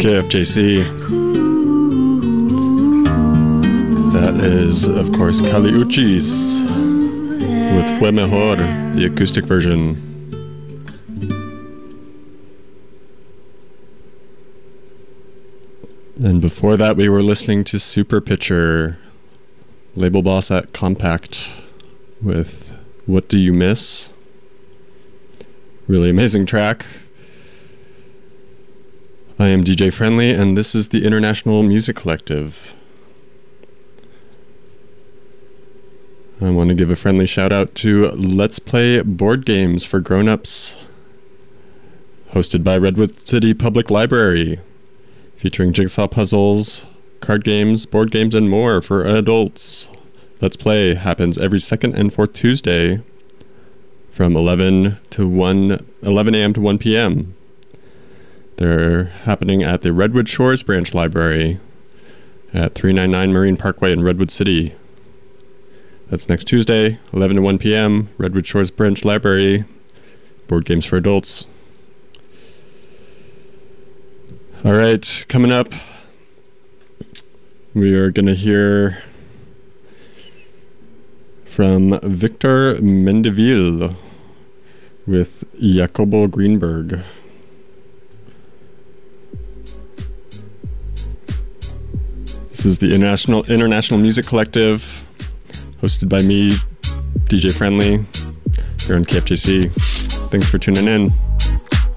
KFJC. That is, of course, Kali Uchis with Fue Mejor, the acoustic version. And before that, we were listening to Super Pitcher, label boss at Compact, with What Do You Miss? Really amazing track. I am DJ Friendly, and this is the International Music Collective. I want to give a friendly shout out to Let's Play Board Games for Grown-Ups, hosted by Redwood City Public Library, featuring jigsaw puzzles, card games, board games, and more for adults. Let's Play happens every second and fourth Tuesday from 11 a.m. to 1 p.m. They're happening at the Redwood Shores Branch Library at 399 Marine Parkway in Redwood City. That's next Tuesday, 11 to 1 p.m., Redwood Shores Branch Library, board games for adults. All right, coming up, we are going to hear from Victor Mendeville with Jacobo Greenberg. This is the International Music Collective, hosted by me, DJ Friendly, here on KFJC. Thanks for tuning in.